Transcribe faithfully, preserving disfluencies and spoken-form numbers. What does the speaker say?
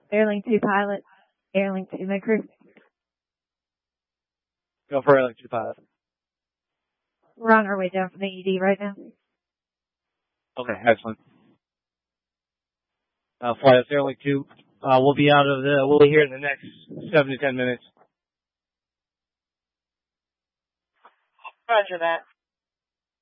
Airlink two pilot, Airlink two maker. Go for Airlink two pilot. We're on our way down from the E D right now. Okay, excellent. Uh, flight us Airlink two. Uh, we'll be out of the, we'll be here in the next seven to ten minutes. Roger that.